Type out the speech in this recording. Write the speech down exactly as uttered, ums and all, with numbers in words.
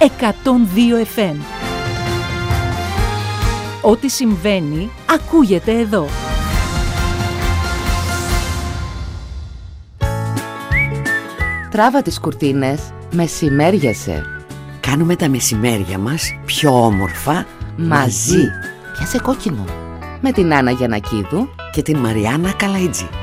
εκατόν δύο εφ εμ. Ό,τι συμβαίνει, ακούγεται εδώ. Τράβα τις κουρτίνες, μεσημέριασε. Κάνουμε τα μεσημέρια μας πιο όμορφα Μαζί. Πιάσε κόκκινο. Με την Άννα Γιαννακίδου και την Μαριάννα Καλαϊτζή.